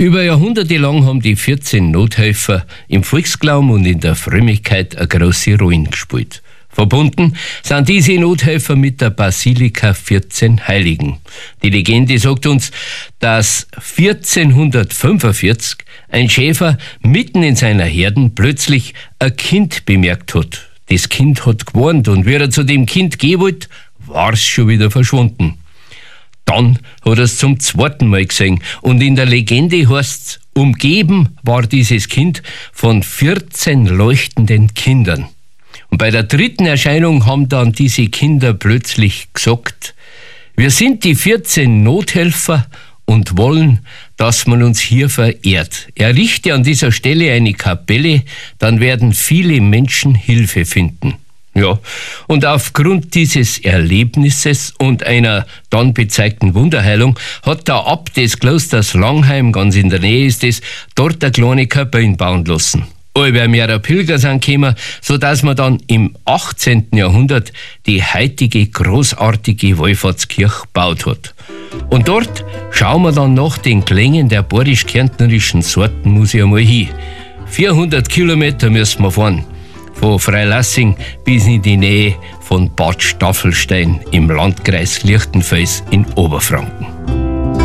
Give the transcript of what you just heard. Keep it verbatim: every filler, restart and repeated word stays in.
Über Jahrhunderte lang haben die vierzehn Nothelfer im Volksglauben und in der Frömmigkeit eine große Rolle gespielt. Verbunden sind diese Nothelfer mit der Basilika vierzehn Heiligen. Die Legende sagt uns, dass vierzehnhundertfünfundvierzig ein Schäfer mitten in seiner Herden plötzlich ein Kind bemerkt hat. Das Kind hat gewarnt und wie er zu dem Kind gehen wollte, war es schon wieder verschwunden. Dann hat er es zum zweiten Mal gesehen und in der Legende heißt es, umgeben war dieses Kind von vierzehn leuchtenden Kindern. Und bei der dritten Erscheinung haben dann diese Kinder plötzlich gesagt, wir sind die vierzehn Nothelfer und wollen, dass man uns hier verehrt. Errichte an dieser Stelle eine Kapelle, dann werden viele Menschen Hilfe finden. Ja, und aufgrund dieses Erlebnisses und einer dann bezeigten Wunderheilung hat der Abt des Klosters Langheim, ganz in der Nähe ist es, dort eine kleine Kapelle bauen lassen. Allweil mehrere Pilger sind gekommen, sodass man dann im achtzehnten Jahrhundert die heutige großartige Wallfahrtskirche gebaut hat. Und dort schauen wir dann nach den Klängen der badisch-kärntnerischen Sorten muss ich einmal hin. vierhundert Kilometer müssen wir fahren. Von Freilassing bis in die Nähe von Bad Staffelstein im Landkreis Lichtenfels in Oberfranken.